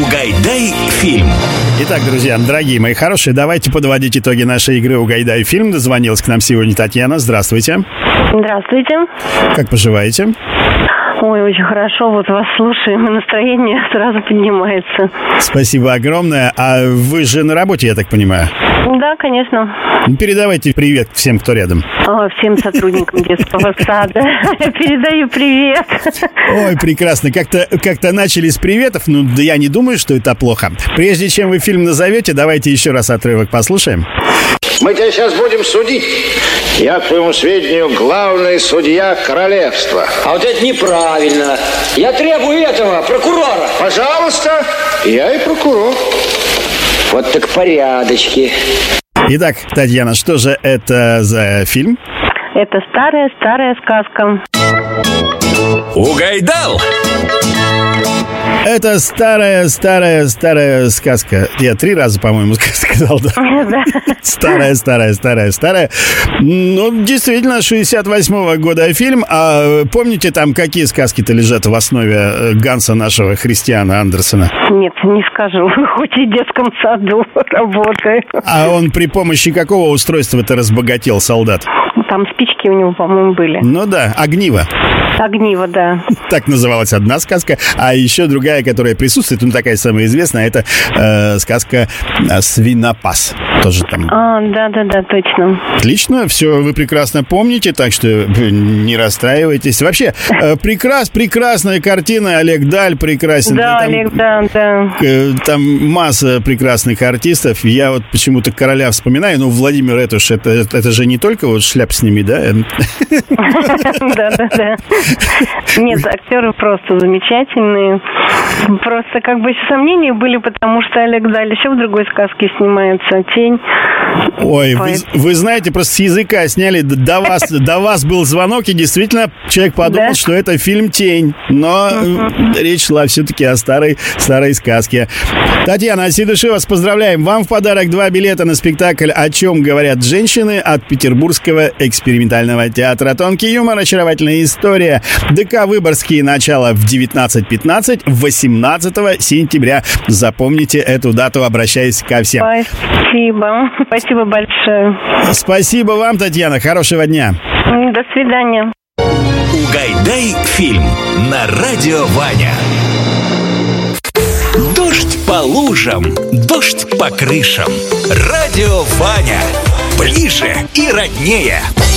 Угайдай фильм. Итак, друзья, дорогие мои хорошие, давайте подводить итоги нашей игры «Угайдай фильм». Дозвонилась к нам сегодня Татьяна. Здравствуйте. Здравствуйте. Как поживаете? Ой, очень хорошо, вот вас слушаем, и настроение сразу поднимается. Спасибо огромное. А вы же на работе, я так понимаю? Да, конечно. Передавайте привет всем, кто рядом. Всем сотрудникам детского сада. Передаю привет. Ой, прекрасно. Как-то начали с приветов, ну да я не думаю, что это плохо. Прежде чем вы фильм назовете, давайте еще раз отрывок послушаем. Мы тебя сейчас будем судить. Я, к твоему сведению, главный судья королевства. А вот это неправильно. Я требую этого, прокурора. Пожалуйста, я и прокурор. Вот так порядочки. Итак, Татьяна, что же это за фильм? Это старая сказка. Угайдал! Это старая сказка. Я 3 раза, по-моему, сказал, да? Старая. Ну, действительно, 68-го года фильм. А помните, там какие сказки-то лежат в основе Ганса нашего Христиана Андерсена? Нет, не скажу. Хоть и в детском саду работаю. А он при помощи какого устройства-то разбогател, солдат? Там спички у него, по-моему, были. Ну да, огниво. Огниво, да. Так называлась одна сказка, а еще другая, которая присутствует, ну такая самая известная, это сказка «Свинопас». Тоже там. Да, точно. Отлично, все вы прекрасно помните, так что не расстраивайтесь. Вообще, прекрасная картина, Олег Даль прекрасен. Да, там, Олег, да. Там масса прекрасных артистов. Я вот почему-то короля вспоминаю, ну, Владимир Этуш, это же не только вот шляп сними, да? Да. Нет, актеры просто замечательные. Просто как бы сомнения были, потому что Олег Даль еще в другой сказке снимается «Тень». Ой, вы знаете, просто с языка сняли. До вас был звонок, и действительно человек подумал, что это фильм «Тень». Но речь шла все-таки о старой сказке. Татьяна, от всей души вас поздравляем. Вам в подарок 2 билета на спектакль «О чем говорят женщины» от Петербургского экспериментального театра. Тонкий юмор, очаровательная история. ДК «Выборгский», начало в 19:15, 18 сентября. Запомните эту дату, обращаясь ко всем. Спасибо большое. Спасибо вам, Татьяна. Хорошего дня. До свидания. Угайдай фильм на Радио Ваня. Дождь по лужам, дождь по крышам. Радио Ваня. Ближе и роднее.